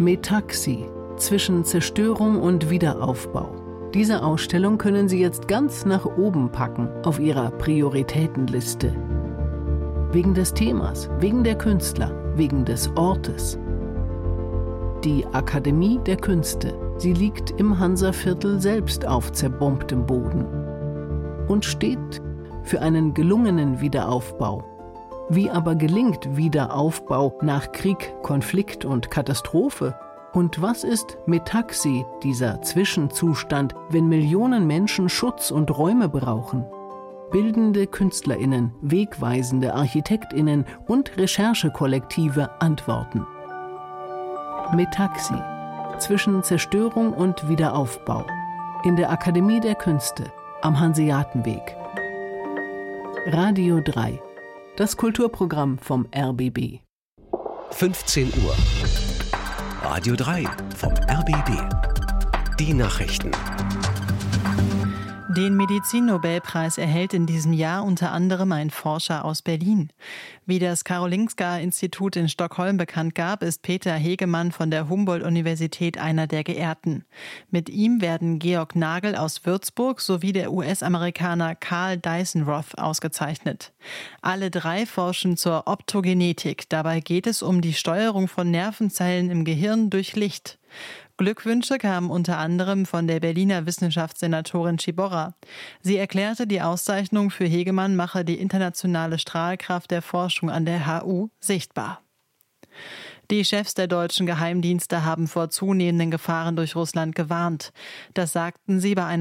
Metaxi zwischen Zerstörung und Wiederaufbau. Diese Ausstellung können Sie jetzt ganz nach oben packen auf Ihrer Prioritätenliste. Wegen des Themas, wegen der Künstler, wegen des Ortes. Die Akademie der Künste. Sie liegt im Hansaviertel selbst auf zerbombtem Boden und steht für einen gelungenen Wiederaufbau. Wie aber gelingt Wiederaufbau nach Krieg, Konflikt und Katastrophe? Und was ist Metaxi, dieser Zwischenzustand, wenn Millionen Menschen Schutz und Räume brauchen? Bildende KünstlerInnen, wegweisende ArchitektInnen und Recherchekollektive antworten. Metaxi zwischen Zerstörung und Wiederaufbau in der Akademie der Künste am Hanseatenweg. Radio 3, das Kulturprogramm vom RBB. 15 Uhr. Radio 3 vom RBB. Die Nachrichten. Den Medizinnobelpreis erhält in diesem Jahr unter anderem ein Forscher aus Berlin. Wie das Karolinska-Institut in Stockholm bekannt gab, ist Peter Hegemann von der Humboldt-Universität einer der Geehrten. Mit ihm werden Georg Nagel aus Würzburg sowie der US-Amerikaner Carl Dyson-Roth ausgezeichnet. Alle drei forschen zur Optogenetik. Dabei geht es um die Steuerung von Nervenzellen im Gehirn durch Licht. Glückwünsche kamen unter anderem von der Berliner Wissenschaftssenatorin Ciborra. Sie erklärte, die Auszeichnung für Hegemann mache die internationale Strahlkraft der Forschung an der HU sichtbar. Die Chefs der deutschen Geheimdienste haben vor zunehmenden Gefahren durch Russland gewarnt. Das sagten sie bei einer